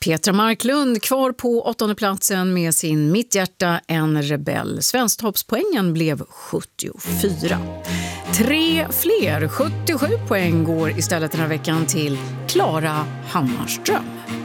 Petra Marklund kvar på 8:e platsen med sin Mitt hjärta en rebell. Svensktoppspoängen blev 74. 3 fler, 77 poäng går istället den här veckan till Klara Hammarström.